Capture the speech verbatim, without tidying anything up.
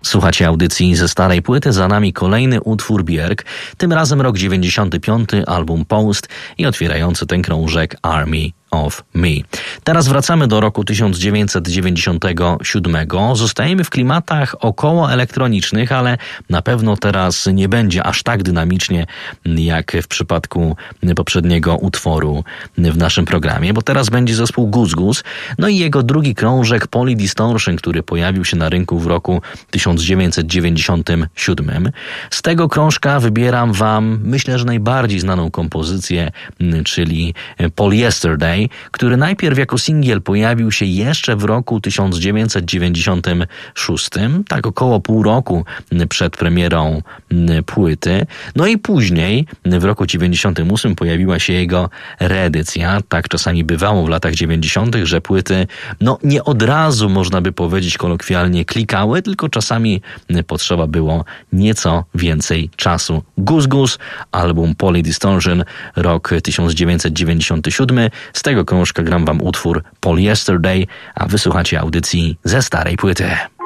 Słuchacie audycji ze starej płyty, za nami kolejny utwór Björk, tym razem rok dziewięćdziesiąty piąty, album Post i otwierający ten krążek Army of Me. Teraz wracamy do roku tysiąc dziewięćset dziewięćdziesiątego siódmego. Zostajemy w klimatach około elektronicznych, ale na pewno teraz nie będzie aż tak dynamicznie jak w przypadku poprzedniego utworu w naszym programie, bo teraz będzie zespół Goose Goose, no i jego drugi krążek Polydistortion, który pojawił się na rynku w roku tysiąc dziewięćset dziewięćdziesiątym siódmym. Z tego krążka wybieram wam, myślę, że najbardziej znaną kompozycję, czyli Polyesterday, który najpierw jako singiel pojawił się jeszcze w roku tysiąc dziewięćset dziewięćdziesiątym szóstym, tak około pół roku przed premierą płyty. No i później w roku dziewięćdziesiątym ósmym pojawiła się jego reedycja. Tak czasami bywało w latach dziewięćdziesiątych, że płyty no nie od razu, można by powiedzieć kolokwialnie, klikały, tylko czasami potrzeba było nieco więcej czasu. Goose Goose, album Polydistortion, rok tysiąc dziewięćset dziewięćdziesiąty siódmy. Z tego krążka gram wam utwór Polyesterday, a wysłuchacie audycji ze starej płyty.